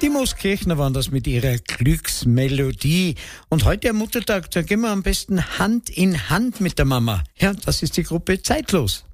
Die Mooskirchner waren das mit ihrer Glücksmelodie. Und heute am Muttertag, da gehen wir am besten Hand in Hand mit der Mama. Ja, das ist die Gruppe Zeitlos.